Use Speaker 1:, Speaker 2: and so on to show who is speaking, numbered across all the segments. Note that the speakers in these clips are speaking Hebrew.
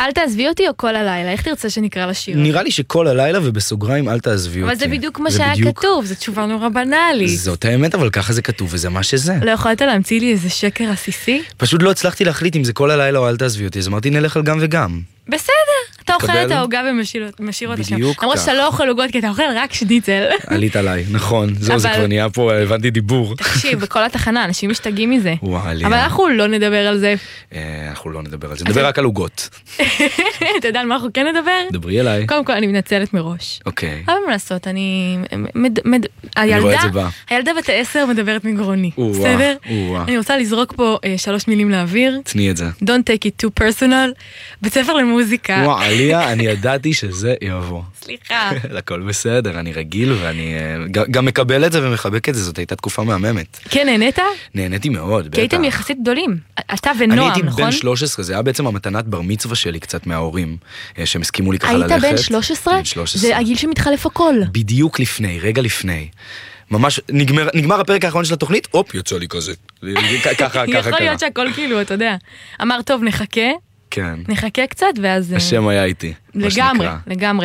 Speaker 1: אל תעזבי אותי או כל הלילה? איך תרצה שנקרא לשיר?
Speaker 2: נראה לי שכל הלילה ובסוגריים אל תעזבי אותי.
Speaker 1: אבל זה בדיוק מה שהיה כתוב, זו תשובה נורא בנאלית.
Speaker 2: זאת האמת, אבל ככה זה כתוב, וזה מה שזה.
Speaker 1: לא יכולת להמציא לי איזה שקר עסיסי?
Speaker 2: פשוט לא הצלחתי להחליט אם זה כל הלילה או אל תעזבי אותי, אז אמרתי נלך על גם וגם.
Speaker 1: בסדר, אתה אוכל את ההוגה ומשאיר אותה שם.
Speaker 2: בדיוק
Speaker 1: למרות שאתה לא אוכל עוגות, כי אתה אוכל רק שניצל.
Speaker 2: עלית עליי, נכון. זהו, זה כבר נהיה פה, הבנתי דיבור.
Speaker 1: תקשיב, בכל התחנה, אנשים משתגעים מזה.
Speaker 2: וואלי.
Speaker 1: אבל אנחנו לא נדבר על זה.
Speaker 2: אנחנו לא נדבר על זה, נדבר רק על עוגות.
Speaker 1: אתה יודע על מה אנחנו כן נדבר?
Speaker 2: דברי אליי.
Speaker 1: קודם כל, אני מנצלת מראש.
Speaker 2: אוקיי.
Speaker 1: אבל מה לעשות, אני
Speaker 2: רואה את זה בא.
Speaker 1: הילדה בת 10 מדברת מגרוני. בסדר? אני רוצה לזרוק פה 3 מילים לאוויר.
Speaker 2: תני את זה.
Speaker 1: Don't take it too personal. בית ספר למוזיקה.
Speaker 2: עליה, אני ידעתי שזה יבוא.
Speaker 1: סליחה.
Speaker 2: הכל בסדר, אני רגיל ואני גם מקבל את זה ומחבק את זה, זאת הייתה תקופה מהממת.
Speaker 1: כן, נהנית?
Speaker 2: נהניתי מאוד, בטח.
Speaker 1: כי הייתם יחסית גדולים. אתה ונועם, נכון?
Speaker 2: אני הייתי בן 13, זה היה בעצם המתנת בר מצווה שלי קצת מההורים, שהם הסכימו לי ככה ללכת.
Speaker 1: היית בן 13? בן 13. זה הגיל שמתחלף הכל.
Speaker 2: בדיוק לפני, רגע לפני. ממש, נגמר הפרק האחרון של התוכנית, אופ, יוצא לי כזה. ככה.
Speaker 1: יכול להיות שהכל כאילו, אתה יודע. אמר, טוב, נחכה.
Speaker 2: כן.
Speaker 1: נחכה קצת, ואז...
Speaker 2: השם היה איתי.
Speaker 1: לגמרי.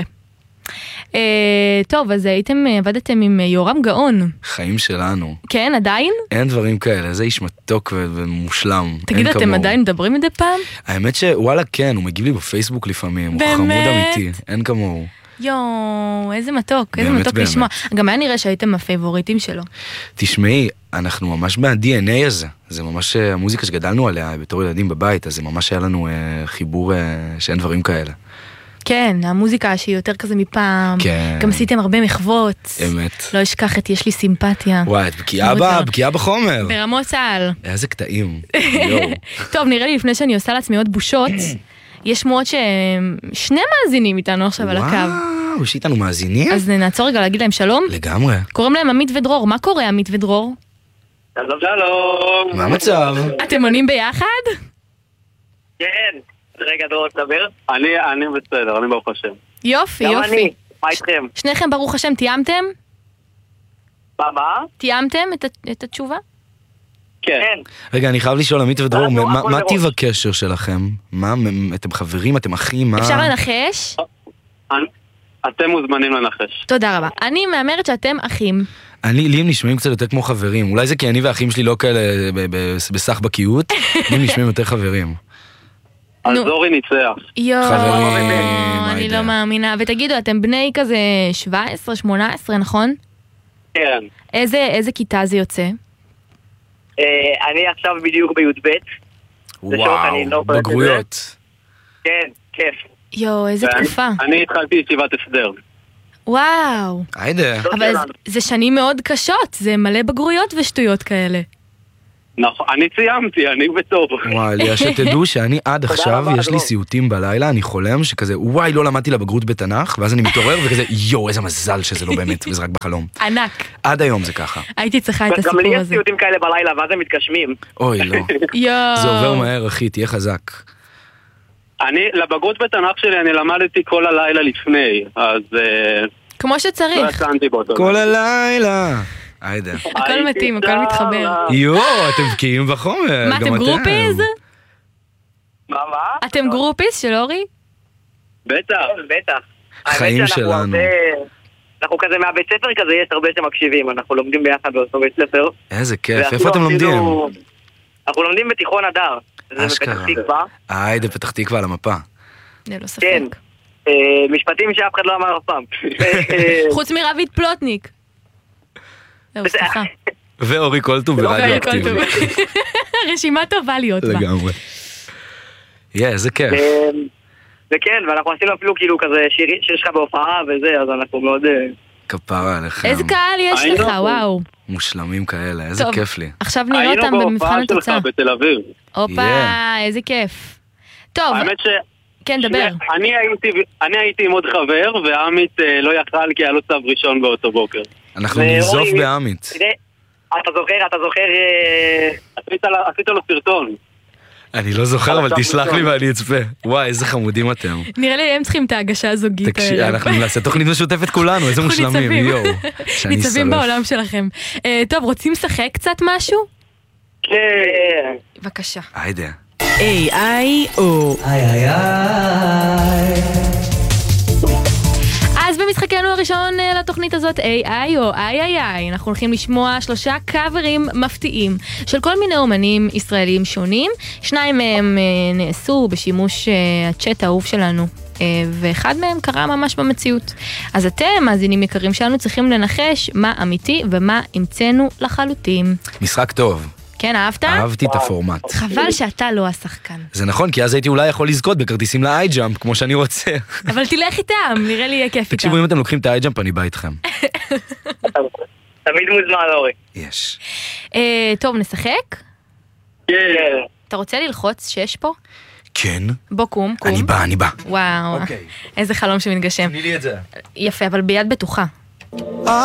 Speaker 1: טוב, אז עבדתם עם יורם גאון.
Speaker 2: חיים שלנו.
Speaker 1: כן, עדיין?
Speaker 2: אין דברים כאלה, זה איש מתוק ומושלם.
Speaker 1: תגיד, אתם עדיין מדברים מדי פעם?
Speaker 2: האמת שוואלה כן, הוא מגיב לי בפייסבוק לפעמים, הוא חמוד אמיתי, אין כמוהו.
Speaker 1: יואו, איזה מתוק לשמוע. גם היה נראה שהייתם הפייבוריטים שלו.
Speaker 2: תשמעי, אנחנו ממש מה-DNA הזה. זה ממש המוזיקה שגדלנו עליה בתור ילדים בבית, אז זה ממש היה לנו חיבור שאין דברים כאלה.
Speaker 1: כן, המוזיקה שהיא יותר כזה מפעם.
Speaker 2: כן.
Speaker 1: גם עשיתם הרבה מחוות.
Speaker 2: אמת.
Speaker 1: לא אשכח את יש לי סימפתיה.
Speaker 2: וואי, את בקיאה בחומר.
Speaker 1: ברמות על.
Speaker 2: איזה קטעים.
Speaker 1: טוב, נראה לי לפני שאני עושה לעצמי עוד בושות, יש שמועות ששני מאזינים איתנו עכשיו על הקו.
Speaker 2: וואו, יש איתנו מאזינים?
Speaker 1: אז נעצור רגע להגיד להם שלום.
Speaker 2: לגמרי.
Speaker 1: קוראים להם עמית ודרור. מה קורה עמית ודרור?
Speaker 3: שלום.
Speaker 2: מה המצב?
Speaker 1: אתם עונים ביחד?
Speaker 3: כן. רגע, דרור, תדבר. אני בסדר, אני ברוך השם.
Speaker 1: יופי.
Speaker 3: גם אני, מה איתכם?
Speaker 1: שניכם ברוך השם, תיאמתם?
Speaker 3: מה?
Speaker 1: תיאמתם את התשובה?
Speaker 3: כן.
Speaker 2: רגע, אני חייב לשאול עמית ודרור, מה טיב הקשר שלכם? אתם חברים, אתם אחים?
Speaker 1: אפשר לנחש?
Speaker 3: אתם מוזמנים לנחש.
Speaker 1: תודה רבה. אני מאמרת שאתם אחים.
Speaker 2: לי הם נשמעים קצת יותר כמו חברים. אולי זה כי אני והאחים שלי לא כאלה בסך בקיאות, הם נשמעים יותר חברים.
Speaker 3: אז אורי ניצח.
Speaker 1: אני לא מאמינה. ותגידו, אתם בני כזה 17, 18, נכון?
Speaker 3: כן.
Speaker 1: איזה כיתה זה יוצא?
Speaker 3: אני עכשיו בדיוק בי"ב.
Speaker 2: וואו, בגרויות.
Speaker 3: כן, כיף.
Speaker 1: יואו, איזה תקופה.
Speaker 3: אני התחלתי ישיבת הסדר.
Speaker 1: וואו.
Speaker 2: היידה.
Speaker 1: אבל זה שנים מאוד קשות, זה מלא בגרויות ושטויות כאלה.
Speaker 3: נכון, אני ציימתי, אני בטוב.
Speaker 2: וואי, שתדעו שאני עד עכשיו, יש לי סיוטים בלילה, אני חולם שכזה, וואי, לא למדתי לבגרות בתנ"ך, ואז אני מתעורר וכזה, יואו, איזה מזל שזה לא באמת, וזה רק בחלום.
Speaker 1: ענק.
Speaker 2: עד היום זה ככה.
Speaker 1: הייתי צריכה את הסיפור הזה.
Speaker 3: גם לי יש סיוטים כאלה בלילה, ואז הם מתגשמים.
Speaker 2: אוי, לא.
Speaker 1: יואו.
Speaker 2: זה עובר מהר, אחי, תהיה חזק.
Speaker 3: לבגרות בתנ"ך שלי, אני למדתי כל הלילה לפני, אז...
Speaker 1: כמו שצריך.
Speaker 2: כל הלילה. היידה.
Speaker 1: הכל מתאים, הכל מתחבר.
Speaker 2: יואו, אתם בקיאים בחומר.
Speaker 1: מה, אתם גרופיז?
Speaker 3: מה?
Speaker 1: אתם גרופיז של אורי?
Speaker 3: בטח.
Speaker 2: חיים שלנו.
Speaker 3: אנחנו כזה מהבית ספר כזה, יש הרבה שמקשיבים, אנחנו לומדים ביחד באותו בית ספר.
Speaker 2: איזה כיף, איפה אתם לומדים?
Speaker 3: אנחנו לומדים בתיכון הדר. זה בפתח תקווה.
Speaker 2: היידה, פתח תקווה על המפה.
Speaker 1: זה לא ספק.
Speaker 3: כן. משפטים שאף אחד לא אמר אף פעם.
Speaker 1: חוץ מרבית פלוטניק. זהו, סליחה.
Speaker 2: ואורי קולטוב ברדיו אקטיבי.
Speaker 1: רשימה טובה להיות בה.
Speaker 2: לגמרי. איזה כיף.
Speaker 3: וכן, ואנחנו עשינו אפילו כאילו כזה שיר שלך בהופעה וזה, אז אנחנו מאוד...
Speaker 2: כפרה עליכם.
Speaker 1: איזה קהל יש לך, וואו.
Speaker 2: מושלמים כאלה, איזה כיף לי.
Speaker 1: עכשיו נראה אותם במבחן התוצאה.
Speaker 3: היינו בהופעה שלך בתל אביב.
Speaker 1: הופה, איזה כיף. טוב.
Speaker 3: האמת ש...
Speaker 1: כן, דבר.
Speaker 3: אני הייתי עם עוד חבר, ועמית לא יכל כי היה לו צו ראשון באותו בוקר.
Speaker 2: אנחנו ננזוף בעמית.
Speaker 3: אתה זוכר... עשית לו סרטון.
Speaker 2: אני לא זוכר, אבל תשלח לי ואני אצפה. וואי, איזה חמודים אתם.
Speaker 1: נראה לי הם צריכים את ההגשה הזוגית האלה.
Speaker 2: אנחנו נעשה תוכנית משותפת כולנו, איזה מושלמים, יואו.
Speaker 1: ניצבים בעולם שלכם. טוב, רוצים לשחק קצת משהו?
Speaker 3: כן.
Speaker 1: בבקשה.
Speaker 2: היידה.
Speaker 4: A-I-O.
Speaker 1: הראשון לתוכנית הזאת, AI או AI. אנחנו הולכים לשמוע 3 קאברים מפתיעים של כל מיני אומנים ישראלים שונים. 2 מהם נעשו בשימוש הצ'אט האהוב שלנו, ואחד מהם קרה ממש במציאות. אז אתם, מאזינים יקרים שלנו, צריכים לנחש מה אמיתי ומה המצאנו לחלוטין.
Speaker 2: משחק טוב.
Speaker 1: כן, אהבת?
Speaker 2: אהבתי את הפורמט.
Speaker 1: חבל שאתה לא השחקן.
Speaker 2: זה נכון, כי אז הייתי אולי יכול לזכות בכרטיסים ל-iJump, כמו שאני רוצה.
Speaker 1: אבל תלך איתם, נראה לי יהיה כיף איתם.
Speaker 2: תקשיבו, אם אתם לוקחים את ה-iJump, אני בא איתכם.
Speaker 3: תמיד מוזמן, אורי.
Speaker 2: יש.
Speaker 1: טוב, נשחק?
Speaker 3: כן.
Speaker 1: אתה רוצה ללחוץ 6 פה?
Speaker 2: כן.
Speaker 1: בוא קום.
Speaker 2: אני בא.
Speaker 1: וואו, איזה חלום שמתגשם.
Speaker 2: תני לי את זה.
Speaker 1: יפה, אבל ביד בטוחה.